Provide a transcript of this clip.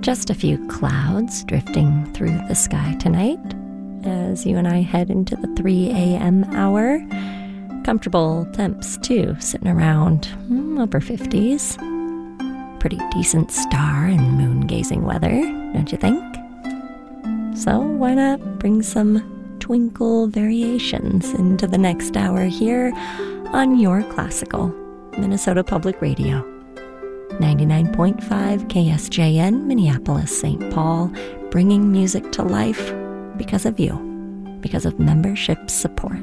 Just a few clouds drifting through the sky tonight as you and I head into the 3 a.m. hour. Comfortable temps, too, sitting around upper 50s. Pretty decent star and moon-gazing weather, don't you think? So why not bring some twinkle variations into the next hour here on your classical Minnesota Public Radio. 99.5 KSJN, Minneapolis, St. Paul, bringing music to life because of you, because of membership support.